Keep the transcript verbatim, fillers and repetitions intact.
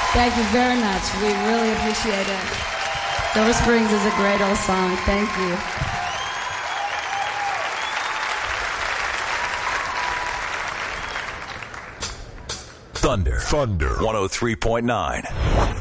Thank you very much. We really appreciate it. Silver Springs is a great old song. Thank you. Thunder. Thunder. one oh three point nine.